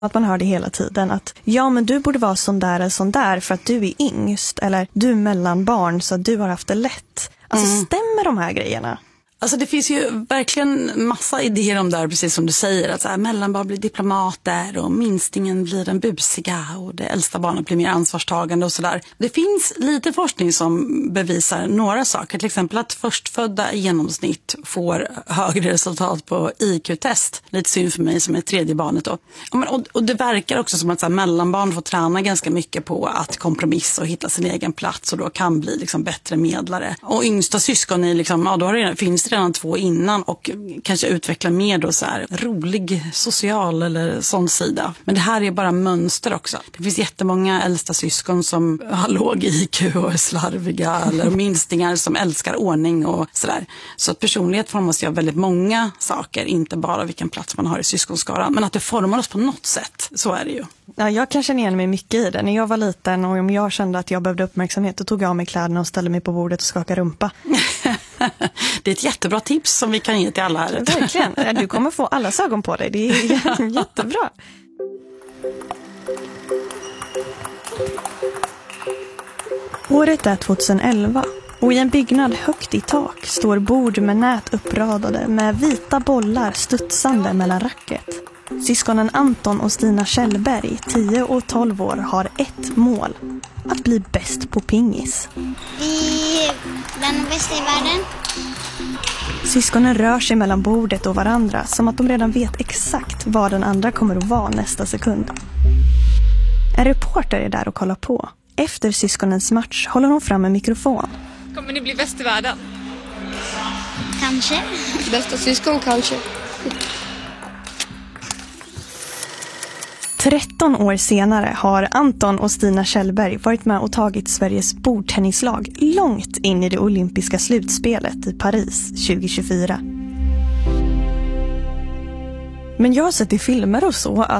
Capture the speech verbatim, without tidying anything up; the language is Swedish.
Att man hör det hela tiden att ja men du borde vara sån där eller sån där för att du är yngst. Eller du är mellanbarn så att du har haft det lätt. Alltså mm. stämmer de här grejerna? Alltså det finns ju verkligen massa idéer om det här, precis som du säger. Att så här, mellanbarn blir diplomater och minstingen blir den busiga och det äldsta barnet blir mer ansvarstagande och sådär. Det finns lite forskning som bevisar några saker. Till exempel att förstfödda i genomsnitt får högre resultat på I Q-test. Lite synd för mig som är tredje barnet då. Och, och det verkar också som att så här, mellanbarn får träna ganska mycket på att kompromissa och hitta sin egen plats och då kan bli liksom bättre medlare. Och yngsta syskon är liksom, ja då har det, finns det redan två innan och kanske utveckla mer då så här rolig social eller sån sida. Men det här är bara mönster också. Det finns jättemånga äldsta syskon som har låg I Q och är slarviga eller minstingar som älskar ordning och sådär. Så att personlighet formas ju av väldigt många saker, inte bara vilken plats man har i syskonskaran. Men att det formar oss på något sätt, så är det ju. Ja, jag kan känna igen mig mycket i det. När jag var liten och om jag kände att jag behövde uppmärksamhet då tog jag av mig kläderna och ställde mig på bordet och skakade rumpa. Det är ett jättebra tips som vi kan ge till alla här. Verkligen, du kommer få alla ögon på dig. Det är jättebra. Året är tjugoelva och i en byggnad högt i tak står bord med nät uppradade med vita bollar studsande mellan racket. Syskonen Anton och Stina Kjellberg, tio och tolv år, har ett mål. Att bli bäst på pingis. Vi är bland de bästa i världen. Syskonen rör sig mellan bordet och varandra som att de redan vet exakt vad den andra kommer att vara nästa sekund. En reporter är där och kollar på. Efter syskonens match håller hon fram en mikrofon. Kommer ni bli bäst i världen? Kanske. Bästa syskon kanske. tretton år senare har Anton och Stina Kjellberg varit med och tagit Sveriges bordtennislag långt in i det olympiska slutspelet i Paris tjugohundratjugofyra. Men jag har sett i filmer och så att